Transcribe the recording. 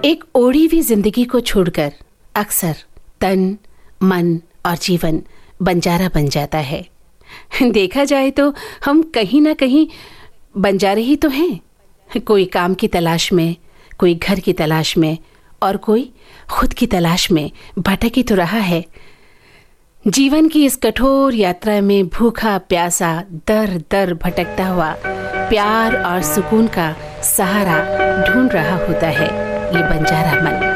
एक ओढ़ी हुई जिंदगी को छोड़कर अक्सर तन, मन और जीवन बंजारा बन जाता है। देखा जाए तो हम कहीं ना कहीं बंजारे ही तो हैं। कोई काम की तलाश में, कोई घर की तलाश में और कोई खुद की तलाश में भटक ही तो रहा है। जीवन की इस कठोर यात्रा में भूखा प्यासा दर दर भटकता हुआ प्यार और सुकून का सहारा ढूंढ रहा होता है ये बंजारा मन।